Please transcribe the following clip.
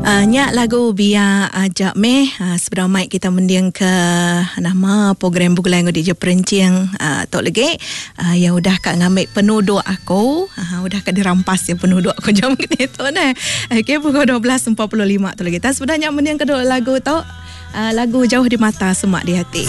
Nyak lagu biar ajak meh seberang mic kita mendiang ke nama program bukulan di je perencing tok legi ya udah kak ngambil penuduk aku udah kak dirampas ya penuduk aku jam ni tu nah. Okey pukul 12.45 tu lagi. Tas sebenarnya mendiang kedua lagu tu lagu Jauh di Mata Semak di Hati.